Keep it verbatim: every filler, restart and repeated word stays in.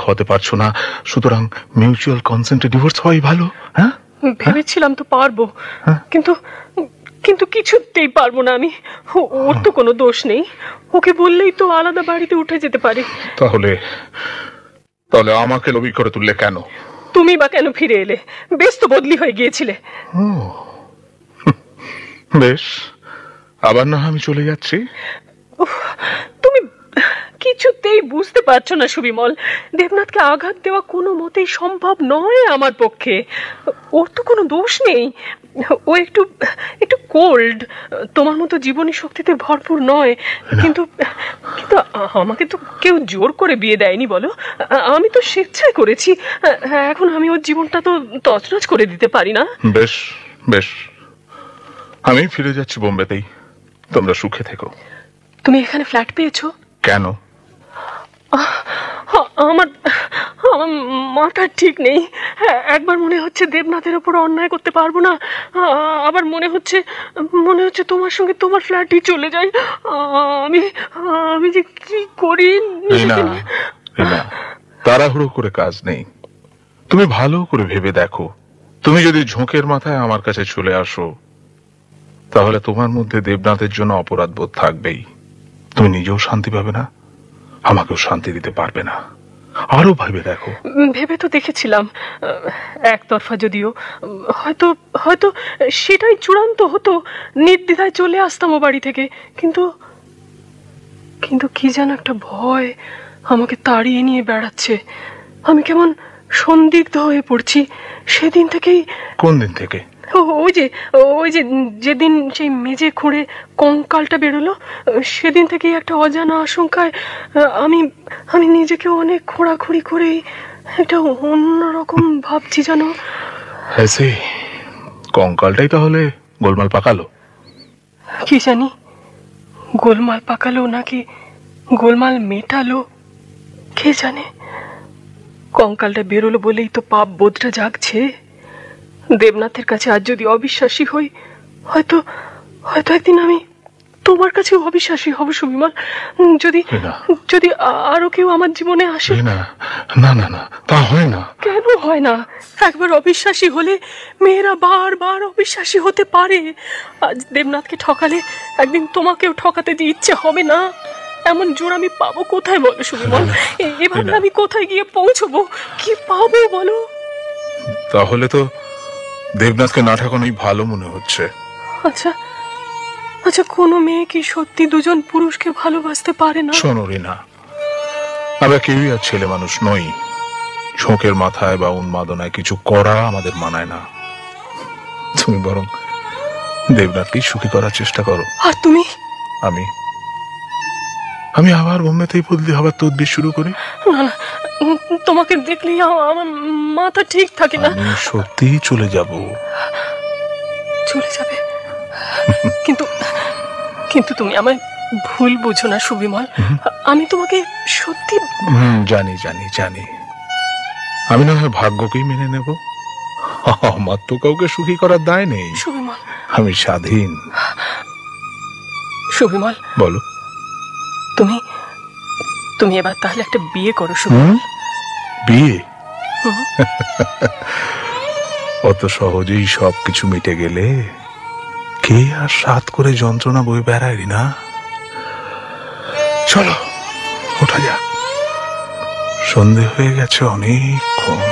হতে পারছো না, সুতরাং মিউচুয়াল কনসেন্টে ডিভোর্স হওয়াই ভালো। হ্যাঁ, ভেবেছিলাম তো পারবো, কিন্তু কিন্তু কিছুতেই পারবো না আমি। ওর তো কোনো দোষ নেই, ওকে বললেই তো আলাদা বাড়িতে উঠে যেতে পারে। তাহলে তাহলে আমাকে লবি করে তুললে কেন? তুমি বা কেন ফিরে এলে? বেশ তো বদলি হয়ে গিয়েছিলে। বেশ, আবার না আমি চলে যাচ্ছি। তুমি কিছুতেই বুঝতে পারছো না সুবিমল, দেবনাথকে আঘাত দেওয়া কোনো মতেই সম্ভব নয় আমার পক্ষে। ওর তো কোনো দোষ নেই, ও একটু একটু কোল্ড, তোমার মতো জীবনী শক্তিতে ভরপুর নয়। কিন্তু কিন্তু আমাকে তো কেউ জোর করে বিয়ে দেয়নি বলো, আমি তো স্বেচ্ছায় করেছি। এখন আমি ওর জীবনটা তো তছনছ করে দিতে পারি না। বেশ বেশ, আমি ফিরে যাচ্ছি বোম্বেতেই, তোমরা সুখে থেকো। তুমি এখানে ফ্ল্যাট পেয়েছো? কেন? আমার আমার মাথা ঠিক নেই। একবার মনে হচ্ছে দেবনাথের ওপর অন্যায় করতে পারবো না, আবার মনে হচ্ছে মনে হচ্ছে তোমার সঙ্গে তোমার ফ্ল্যাটই চলে যাই। আমি আমি যে কি করি। তাড়াহুড়ো করে কাজ নেই, তুমি ভালো করে ভেবে দেখো। তুমি যদি ঝোঁকের মাথায় আমার কাছে চলে আসো, তাহলে তোমার মধ্যে দেবনাথের জন্য অপরাধ বোধ থাকবেই। তুমি নিজেও শান্তি পাবে না, আমাকেও শান্তি দিতে পারবে না। আরো ভেবে দেখো। ভেবে তো দেখেছিলাম, একতরফা যদিও, হয়তো হয়তো সেটাই চূড়ান্ত হতো, নির্দ্বিধায় চলে আসতাম ও বাড়ি থেকে। কিন্তু কিন্তু কি যেন একটা ভয় আমাকে তাড়িয়ে নিয়ে বেড়াচ্ছে। আমি কেমন সন্দিগ্ধ হয়ে পড়ছি সেদিন থেকেই। কোন দিন থেকে? ওই যে ওই যে যেদিন সেই মেজে খুঁড়ে কঙ্কালটা বেরোলো, সেদিন থেকেই একটা অজানা আশঙ্কায় আমি আমি নিজেকে অনেক খোঁড়াখুড়ি করে একটা অন্যরকম ভাবছি জানো। হ্যাঁ, সেই কঙ্কালটাই তাহলে গোলমাল পাকালো। কি জানি, গোলমাল পাকালো নাকি গোলমাল মেটালো, কে জানে। কঙ্কালটা বেরোলো বলেই তো পাপ বোধটা জাগছে। দেবনাথের কাছে আজ যদি অবিশ্বাসী হই, হয়তো হয়তো একদিন আমি তোমার কাছে অবিশ্বাসী হব সুবিমল। যদি যদি আরো কেউ আমার জীবনে আসে। না না না না, তা হয় না। কেন হয় না? একবার অবিশ্বাসী হলে মেয়েরা বারবার অবিশ্বাসী হতে পারে। আজ দেবনাথকে ঠকালে একদিন তোমাকেও ঠকাতে যে ইচ্ছে হবে না, এমন জোর আমি পাবো কোথায় বলো সুবিমল? এবার আমি কোথায় গিয়ে পৌঁছবো, কি পাবো বলো? তাহলে তো দেবনাথকে না ঠকানোই ভালো মনে হচ্ছে। আচ্ছা আচ্ছা, কোনো মেয়ে কি সত্যি দুজন পুরুষকে ভালোবাসতে পারে না? শোনো রিনা, আমরা কেউই আর ছেলে মানুষ নই। ঝোঁকের মাথায় বা উন্মাদনায় কিছু করা আমাদের মানায় না। তুমি বরং দেবনাথকে সুখী করার চেষ্টা করো। আর তুমি? আমি আমি আবার বোম্বেতেই বদলি হবার তদবির শুরু করি। না না, তোমাকে দেখলেই আমার মাথা ঠিক থাকে না। আমি সত্যিই চলে যাব। চলে যাবে? কিন্তু কিন্তু তুমি আমায় ভুল বুঝো না সুবিমল, আমি তোমাকে সত্যি। জানি জানি জানি, আমি না হয় ভাগ্যকেই মেনে নেব, আমার তো কাউকে সুখী করার দায় নেই সুবিমল। আমি স্বাধীন। সুবিমল, বলো। তুমি তুমি এবার তাহলে একটা বিয়ে করো সুবিমল। বিয়ে? অত সহজেই সবকিছু মিটে গেলে কে আর সাত করে যন্ত্রণা বয়ে বেড়ায় না। চলো ওঠা যাক, সন্ধে হয়ে গেছে অনেকক্ষণ।